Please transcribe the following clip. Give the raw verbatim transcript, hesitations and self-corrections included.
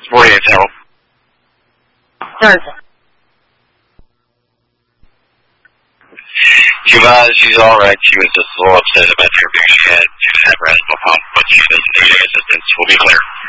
forty-eight Tower. Johnson. She was, she's alright. She was just a little upset about the being she had. She had her asthma pump, but she doesn't need any assistance. We'll be clear.